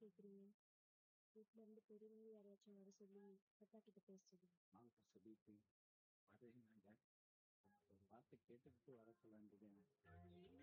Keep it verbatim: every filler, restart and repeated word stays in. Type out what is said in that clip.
கேட்குறீங்க? வீட்ல இருந்து பெரியவங்க யாரையாச்சும் வர சொல்லி அப்பா கிட்ட பேச சொல்லுங்க. வாங்க சொல்லிட்டு வரேன்னாங்க. ஒரு வார்த்தை கேட்டுக்கிட்டு வர சொல்ல வேண்டியது.